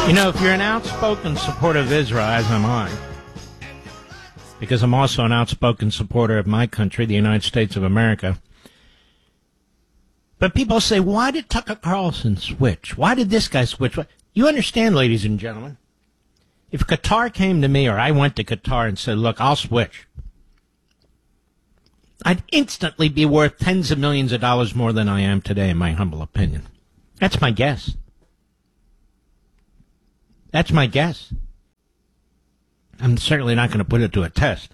You know, if you're an outspoken supporter of Israel, as am I, because I'm also an outspoken supporter of my country, the United States of America. But people say, why did Tucker Carlson switch? Why did this guy switch? You understand, ladies and gentlemen, if Qatar came to me or I went to Qatar and said, look, I'll switch, I'd instantly be worth tens of millions of dollars more than I am today, in my humble opinion. That's my guess. That's my guess. I'm certainly not going to put it to a test.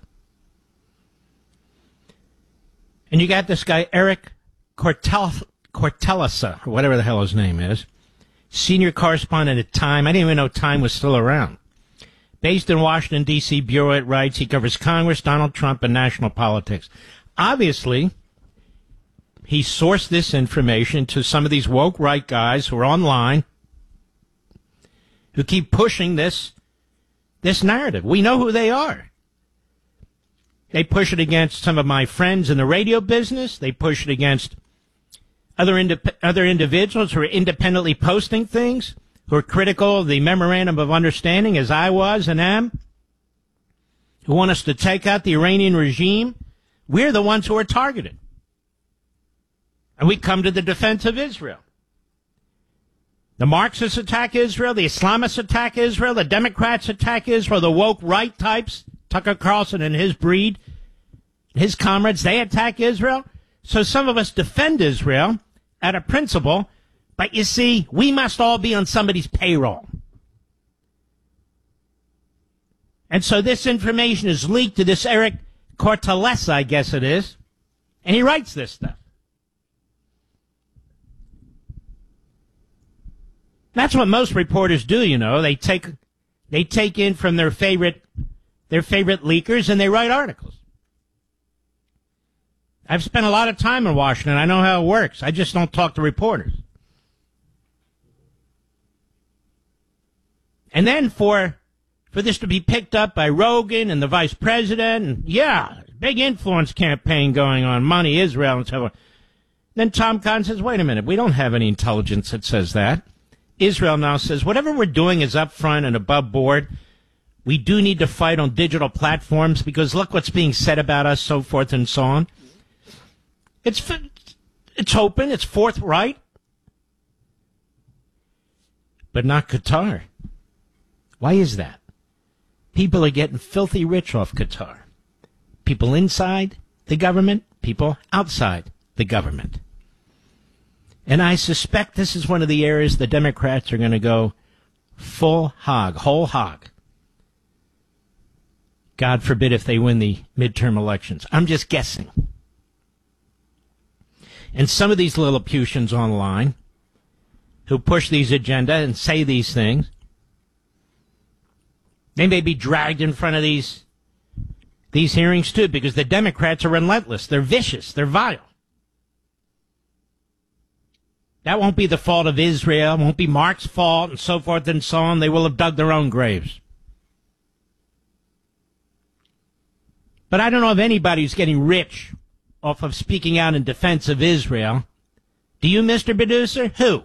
And you got this guy, Eric Cortellessa, or whatever the hell his name is, senior correspondent at Time. I didn't even know Time was still around. Based in Washington, D.C., Bureau it writes, he covers Congress, Donald Trump, and national politics. Obviously, he sourced this information to some of these woke right guys who are online who keep pushing this narrative. We know who they are. They push it against some of my friends in the radio business. They push it against other individuals who are independently posting things, who are critical of the Memorandum of Understanding, as I was and am, who want us to take out the Iranian regime. We're the ones who are targeted. And we come to the defense of Israel. The Marxists attack Israel, the Islamists attack Israel, the Democrats attack Israel, the woke right types, Tucker Carlson and his breed, his comrades, they attack Israel. So some of us defend Israel out of principle, but you see, we must all be on somebody's payroll. And so this information is leaked to this Eric Cortellessa, I guess it is, and he writes this stuff. That's what most reporters do, you know. They take in from their favorite leakers and they write articles. I've spent a lot of time in Washington. I know how it works. I just don't talk to reporters. And then for this to be picked up by Rogan and the vice president, and yeah, big influence campaign going on, money, Israel, and so on. Then Tom Cotton says, wait a minute, we don't have any intelligence that says that. Israel now says, whatever we're doing is up front and above board. We do need to fight on digital platforms because look what's being said about us, so forth and so on. It's open, it's forthright. But not Qatar. Why is that? People are getting filthy rich off Qatar. People inside the government, people outside the government. And I suspect this is one of the areas the Democrats are going to go full hog, whole hog. God forbid if they win the midterm elections. I'm just guessing. And some of these Lilliputians online who push these agenda and say these things, they may be dragged in front of these hearings too, because the Democrats are relentless. They're vicious. They're vile. That won't be the fault of Israel. It won't be Mark's fault, and so forth and so on. They will have dug their own graves. But I don't know of anybody who's getting rich off of speaking out in defense of Israel. Do you, Mr. Producer? Who?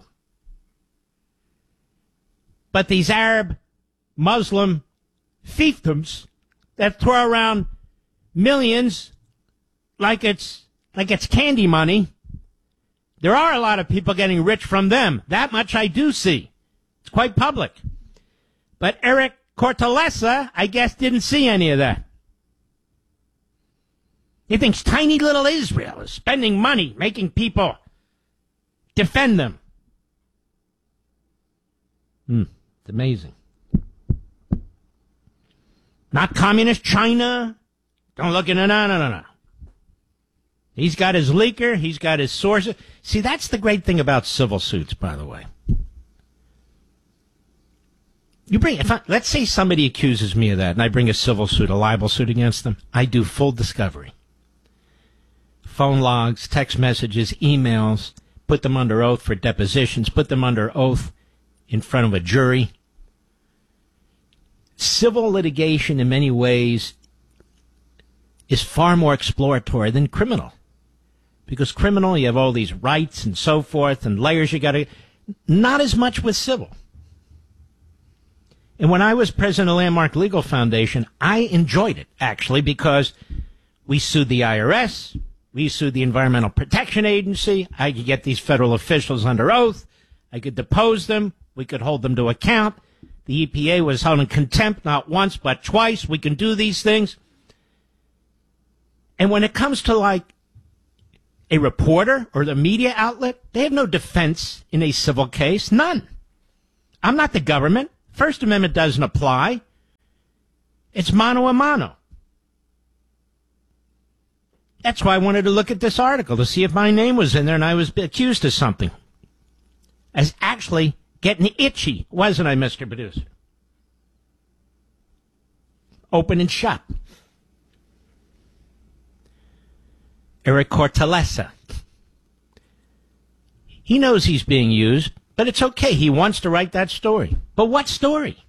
But these Arab, Muslim fiefdoms that throw around millions like it's candy money. There are a lot of people getting rich from them. That much I do see. It's quite public. But Eric Cortellessa, I guess, didn't see any of that. He thinks tiny little Israel is spending money, making people defend them. It's amazing. Not communist China. Don't look into no. He's got his leaker. He's got his sources. See, that's the great thing about civil suits, by the way. Let's say somebody accuses me of that, and I bring a civil suit, a libel suit against them. I do full discovery. Phone logs, text messages, emails, put them under oath for depositions, put them under oath in front of a jury. Civil litigation, in many ways, is far more exploratory than criminal. Because criminal, you have all these rights and so forth and layers you got to... Not as much with civil. And when I was president of Landmark Legal Foundation, I enjoyed it, actually, because we sued the IRS, we sued the Environmental Protection Agency, I could get these federal officials under oath, I could depose them, we could hold them to account. The EPA was held in contempt not once but twice. We can do these things. And when it comes to, like, a reporter or the media outlet, they have no defense in a civil case. None. I'm not the government. First Amendment doesn't apply. It's mano a mano. That's why I wanted to look at this article to see if my name was in there and I was accused of something. I was actually getting itchy, wasn't I, Mr. Producer? Open and shut. Eric Cortellessa. He knows he's being used, but it's okay. He wants to write that story. But what story?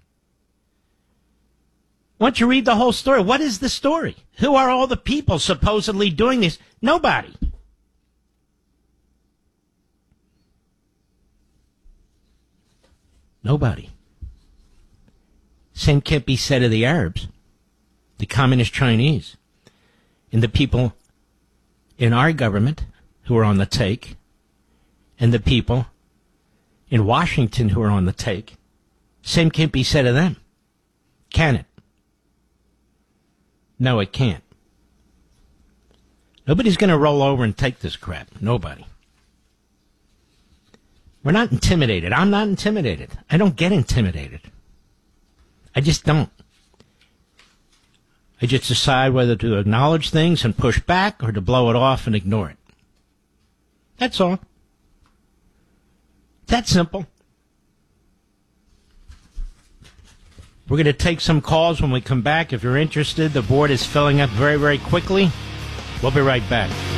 Once you read the whole story, what is the story? Who are all the people supposedly doing this? Nobody. Nobody. Same can't be said of the Arabs, the communist Chinese, and the people in our government who are on the take, and the people in Washington who are on the take. Same can't be said of them. Can it? No, it can't. Nobody's going to roll over and take this crap. Nobody. We're not intimidated. I'm not intimidated. I don't get intimidated. I just don't. I just decide whether to acknowledge things and push back or to blow it off and ignore it. That's all. That simple. We're going to take some calls when we come back. If you're interested, the board is filling up very, very quickly. We'll be right back.